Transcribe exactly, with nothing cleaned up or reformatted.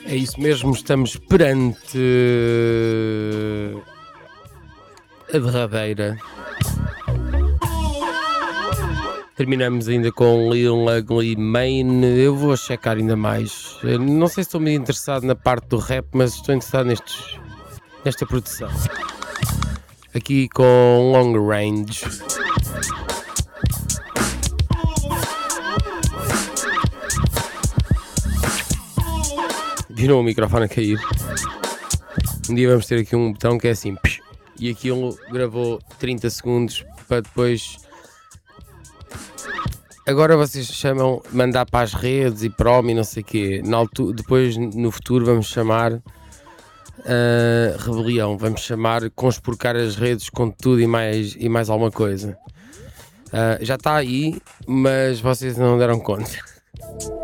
É isso mesmo, estamos perante a derradeira. Terminamos ainda com Lil Ugly Mane. Eu vou checar ainda mais. Não sei se estou muito interessado na parte do rap, mas estou interessado nestes, nesta produção. Aqui com Long Range. Viram o microfone a cair? Um dia vamos ter aqui um botão que é assim, e aquilo gravou trinta segundos para depois. Agora vocês chamam mandar para as redes e prom e não sei o quê. Na altura, depois no futuro vamos chamar uh, rebelião, vamos chamar conspurcar as redes com tudo e mais, e mais alguma coisa. Uh, já está aí, mas vocês não deram conta.